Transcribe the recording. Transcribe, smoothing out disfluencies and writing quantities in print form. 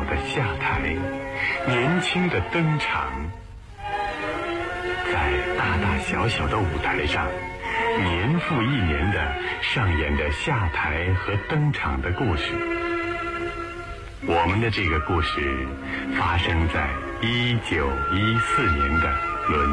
的下台，年轻的登场，在大大小小的舞台上，年复一年的上演着下台和登场的故事。我们的这个故事发生在1914年的伦